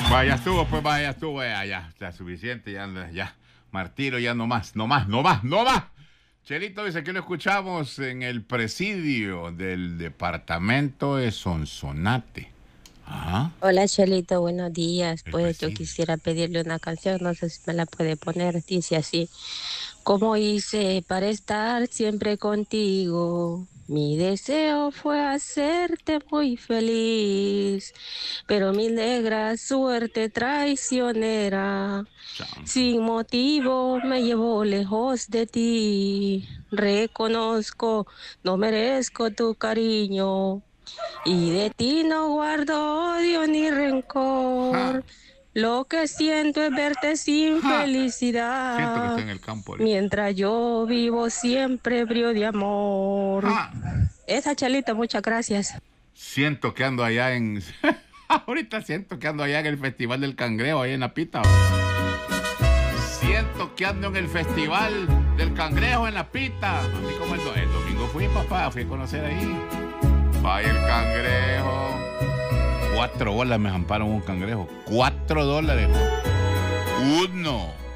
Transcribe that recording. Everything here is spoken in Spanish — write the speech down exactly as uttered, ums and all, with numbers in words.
Vaya estuvo, pues vaya estuvo, ya, ya, ya, suficiente, ya, ya. Martiro, ya no más, no más, no más, no más. Chelito dice que lo escuchamos en el presidio del departamento de Sonsonate. Ajá. Hola Chelito, buenos días. El Pues yo presidio. quisiera pedirle una canción, no sé si me la puede poner. Dice así: ¿cómo hice para estar siempre contigo? Mi deseo fue hacerte muy feliz, pero mi negra suerte traicionera, Chanfle. sin motivo me llevó lejos de ti. Reconozco, no merezco tu cariño. Y de ti no guardo odio ni Ja, rencor. Lo que siento es verte sin ja. Siento que felicidad. estoy en el campo ahorita. Mientras yo vivo siempre ebrio de amor. Ja. Esa Chelita, muchas gracias. Siento que ando allá en... Ahorita siento que ando allá en el Festival del Cangrejo, ahí en La Pita. Siento que ando en el Festival del Cangrejo en La Pita. Así como el, do- el domingo fui, papá, fui a conocer ahí. Vaya el cangrejo. Cuatro bolas me amparon un cangrejo. Cuatro dólares. Uno.